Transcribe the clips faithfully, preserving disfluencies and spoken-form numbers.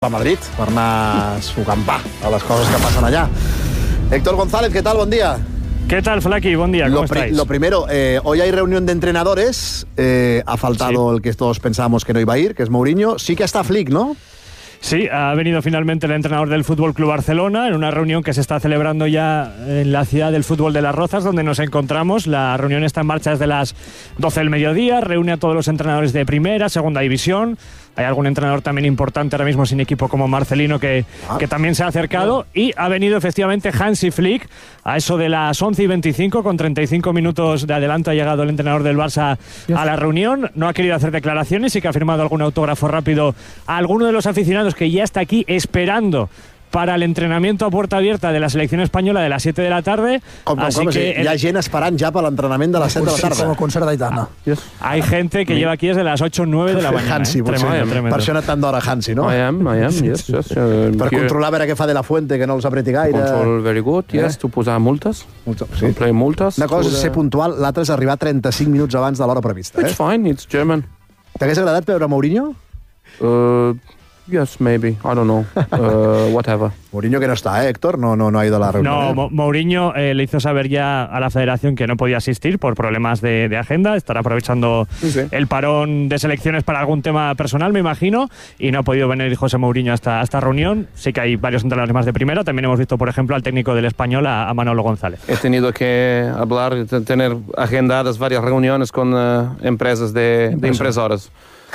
a Madrid per anar a escampar a las cosas que pasan allá. Héctor González, ¿qué tal? Buen día. ¿Qué tal, Flaki? Buen día, ¿cómo lo, pri estáis? lo primero, eh, hoy hay reunión de entrenadores. Eh, ha faltado sí. el que todos pensábamos que no iba a ir, que es Mourinho. Sí que está Flick, ¿no? Sí, ha venido finalmente el entrenador del Fútbol Club Barcelona en una reunión que se está celebrando ya en la ciudad del fútbol de Las Rozas, donde nos encontramos. La reunión está en marcha desde las doce del mediodía, reúne a todos los entrenadores de primera, segunda división. Hay algún entrenador también importante ahora mismo sin equipo como Marcelino que, ah. que también se ha acercado, y ha venido efectivamente Hansi Flick a eso de las once y veinticinco, con treinta y cinco minutos de adelanto ha llegado el entrenador del Barça a la reunión. No ha querido hacer declaraciones, sí que ha firmado algún autógrafo rápido a alguno de los aficionados que ya está aquí esperando para el entrenamiento a puerta abierta de la selección española de las siete de la tarde. Com, com, Así com, que sí. Hi ha gent esperant ja per l'entrenament de les set de la tarda. Com a concert d'Aitana. Yes. Hay gente que sí. lleva aquí desde las ocho o nueve de la mañana. Hansi, eh? Tremendo, potser. tremendo. Per això ha anat tant d'hora Hansi, no? I am, I am, yes, yes. Uh, per controlar a veure què fa de la Fuente, que no els apreti gaire. Control very good, yes, eh? Tu posar multes. Multa, sí. Play multes. Una cosa és ser puntual, l'altra és arribar trenta-cinc minuts abans de l'hora prevista. It's eh? fine, it's German. T'hagués agradat veure Mourinho? Uh... Yes, maybe. I don't know. Uh, whatever. Mourinho que no está, ¿eh, Héctor? No, no, no ha ido a la reunión. No, ¿eh? Mo Mourinho eh, le hizo saber ya a la federación que no podía asistir por problemas de, de agenda. Estará aprovechando sí, sí. el parón de selecciones para algún tema personal, me imagino, y no ha podido venir José Mourinho a esta, a esta reunión. Sí que hay varios entrenadores más de primera. También hemos visto, por ejemplo, al técnico del Español, a, a Manolo González. He tenido que hablar, tener agendadas varias reuniones con uh, empresas de, de impresoras.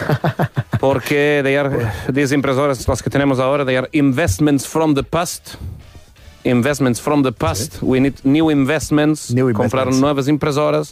Porque they are, these impresoras, las que tenemos ahora, they are investments from the past. Investments from the past. ¿Sí? We need new investments. New Comprar investments. nuevas impresoras.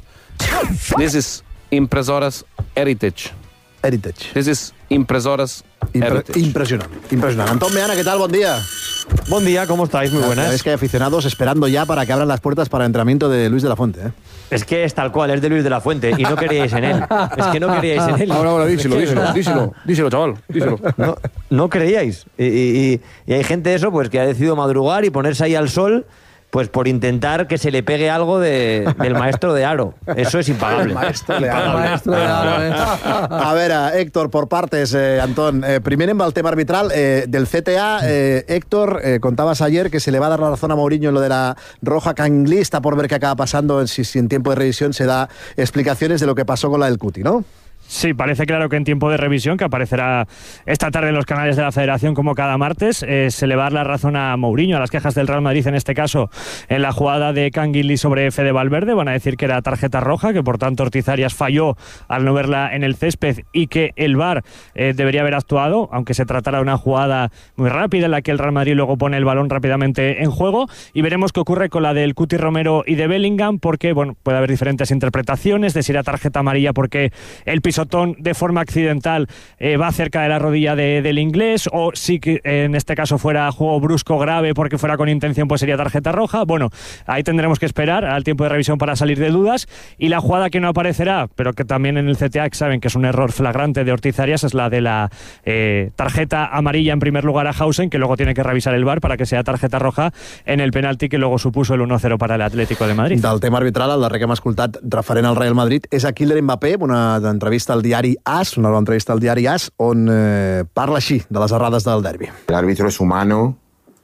This is impresoras heritage. Heritage. This is impresoras Impre heritage. Impresionante, impresionante. Antón Meana, ¿qué tal? Buen día. Buen día, ¿cómo estáis? Muy buenas. Es que hay aficionados esperando ya para que abran las puertas para el entrenamiento de Luis de la Fuente, ¿eh? Es que es tal cual, es de Luis de la Fuente y no queríais en él. Es que no queríais en él. Ahora, ahora, díselo, díselo, díselo, díselo, chaval, díselo. No, no creíais. Y, y, y hay gente eso, pues que ha decidido madrugar y ponerse ahí al sol, pues por intentar que se le pegue algo de, del maestro de Aro. Eso es impagable. El maestro de Aro. Maestro de Aro eh. A ver, Héctor, por partes, eh, Antón. Eh, primero en el tema arbitral eh, del C T A. Eh, Héctor, eh, contabas ayer que se le va a dar la razón a Mourinho en lo de la roja Kanglí. Está por ver qué acaba pasando, si, si en tiempo de revisión se da explicaciones de lo que pasó con la del Cuti, ¿no? Sí, parece claro que en tiempo de revisión, que aparecerá esta tarde en los canales de la Federación como cada martes, eh, se le va a dar la razón a Mourinho, a las quejas del Real Madrid en este caso, en la jugada de Canguilí sobre Fede Valverde. Van a decir que era tarjeta roja, que por tanto Ortiz Arias falló al no verla en el césped y que el V A R eh, debería haber actuado, aunque se tratara de una jugada muy rápida en la que el Real Madrid luego pone el balón rápidamente en juego. Y veremos qué ocurre con la del Cuti Romero y de Bellingham, porque bueno, puede haber diferentes interpretaciones de si era tarjeta amarilla porque el pisotón de forma accidental eh, va cerca de la rodilla de, del inglés, o si que en este caso fuera juego brusco grave porque fuera con intención, pues sería tarjeta roja. Bueno, ahí tendremos que esperar al tiempo de revisión para salir de dudas. Y la jugada que no aparecerá, pero que también en el C T A saben que es un error flagrante de Ortiz Arias, es la de la eh, tarjeta amarilla en primer lugar a Hausen, que luego tiene que revisar el V A R para que sea tarjeta roja en el penalti que luego supuso el uno cero para el Atlético de Madrid. Del tema arbitral, el darrer que hem escoltat referent al Real Madrid és a Kylian Mbappé, una entrevista al diari AS, una entrevista al diari AS, on eh, parla així de les errades del derbi. El árbitro es humano,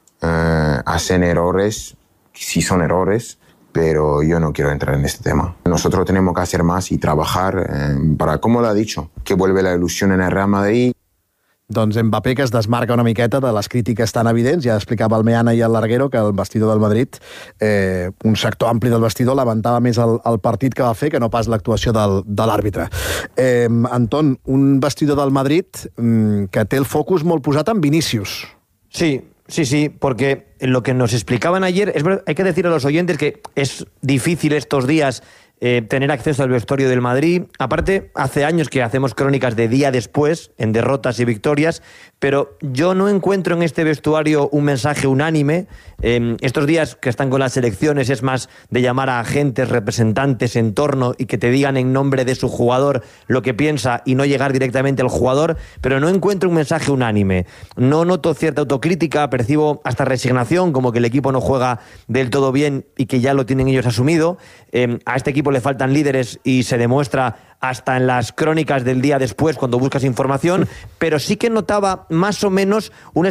eh, hacen errores, sí son errores, pero yo no quiero entrar en este tema. Nosotros tenemos que hacer más y trabajar eh, para, como lo ha dicho, que vuelve la ilusión en el Real Madrid. Doncs Mbappé, que es desmarca una miqueta de les crítiques tan evidents. Ja explicava el Meana i el Larguero que el vestidor del Madrid, eh, un sector ampli del vestidor, lamentava més el, el partit que va fer que no pas l'actuació del, de l'àrbitre. Eh, Anton, un vestidor del Madrid mm, que té el focus molt posat en Vinícius. Sí, sí, sí, porque lo que nos explicaban ayer, es verdad, hay que decir a los oyentes que es difícil estos días Eh, tener acceso al vestuario del Madrid. Aparte, hace años que hacemos crónicas de día después, en derrotas y victorias, pero yo no encuentro en este vestuario un mensaje unánime. Eh, estos días que están con las selecciones es más de llamar a agentes, representantes, entorno, y que te digan en nombre de su jugador lo que piensa y no llegar directamente al jugador, pero no encuentro un mensaje unánime. No noto cierta autocrítica, percibo hasta resignación, como que el equipo no juega del todo bien y que ya lo tienen ellos asumido. Eh, a este equipo equipo le faltan líderes y se demuestra hasta en las crónicas del día después cuando buscas información, pero sí que notaba más o menos una